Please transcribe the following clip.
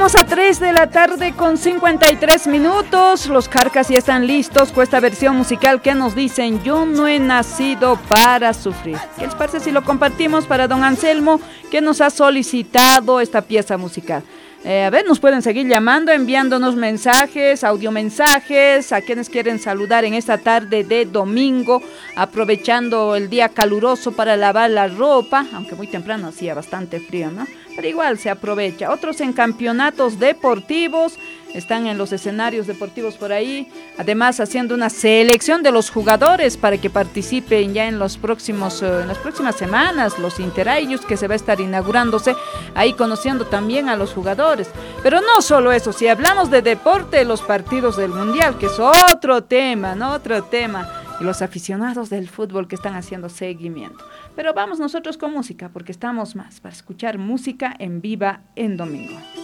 Llegamos a 3 de la tarde con 53 minutos. Los Carcas ya están listos con esta versión musical que nos dicen: yo no he nacido para sufrir. ¿Qué les parece si lo compartimos para don Anselmo, que nos ha solicitado esta pieza musical? A ver, nos pueden seguir llamando, enviándonos mensajes, audiomensajes, a quienes quieren saludar en esta tarde de domingo, aprovechando el día caluroso para lavar la ropa, aunque muy temprano hacía bastante frío, ¿no? Pero igual se aprovecha. Otros en campeonatos deportivos, están en los escenarios deportivos por ahí, además haciendo una selección de los jugadores para que participen ya en las próximas semanas, los Interayus que se va a estar inaugurándose, ahí conociendo también a los jugadores. Pero no solo eso, si hablamos de deporte, los partidos del Mundial, que es otro tema, ¿no? Otro tema. Y los aficionados del fútbol que están haciendo seguimiento. Pero vamos nosotros con música, porque estamos más para escuchar música en Viva en Domingo.